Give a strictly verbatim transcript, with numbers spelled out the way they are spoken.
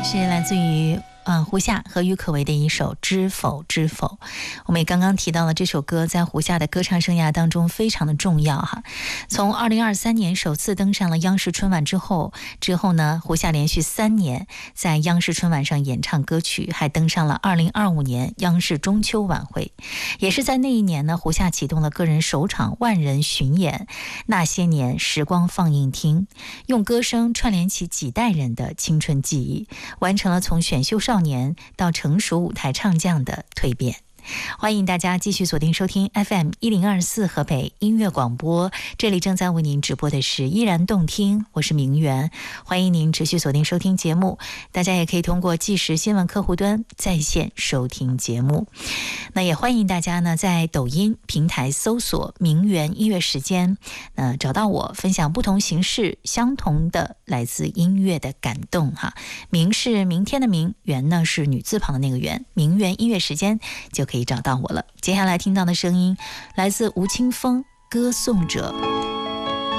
是来自于嗯，胡夏和郁可唯的一首《知否知否》。我们也刚刚提到了这首歌在胡夏的歌唱生涯当中非常的重要哈。从二零二三年首次登上了央视春晚之后，之后呢，胡夏连续三年在央视春晚上演唱歌曲，还登上了二零二五年央视中秋晚会。也是在那一年呢，胡夏启动了个人首场万人巡演《那些年时光放映厅》，用歌声串联起几代人的青春记忆，完成了从选秀少年到成熟舞台唱将的蜕变。欢迎大家继续锁定收听 F M 一零二四河北音乐广播，这里正在为您直播的是依然动听，我是明媛，欢迎您持续锁定收听节目。大家也可以通过即时新闻客户端在线收听节目。那也欢迎大家呢在抖音平台搜索明媛音乐时间，呃，找到我，分享不同形式相同的来自音乐的感动哈。明是明天的明，媛呢是女字旁的那个媛，明媛音乐时间就可以可以找到我了。接下来听到的声音来自吴青峰，歌颂者。